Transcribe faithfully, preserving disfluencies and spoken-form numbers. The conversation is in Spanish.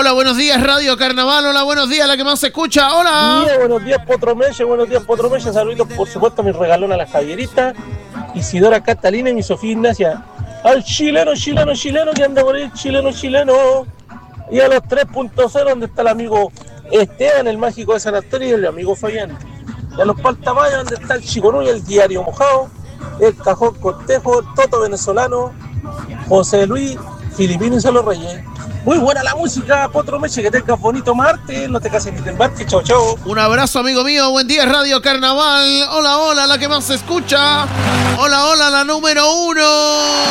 Hola, buenos días, Radio Carnaval. Hola, buenos días, la que más se escucha. Hola. Día, buenos días, Potro Meche. Buenos días, Potro Meche. Saludos, por supuesto, a mi regalón a la Javierita, Isidora Catalina y mi Sofía Ignacia. Al chileno, chileno, chileno que anda por ahí, chileno, chileno. Y a los tres punto cero, donde está el amigo Esteban, el mágico de San Antonio, y el amigo Fabián. Y a los Paltamayas, donde está el Chiconuy, el Diario Mojado, el Cajón Cortejo, el Toto Venezolano, José Luis, Filipino y Solo Reyes. Muy buena la música, Potro Meche, que tengas bonito martes, no te cases ni te embarques, chao, chao. Un abrazo, amigo mío, buen día, Radio Carnaval. Hola, hola, la que más se escucha. Hola, hola, la número uno.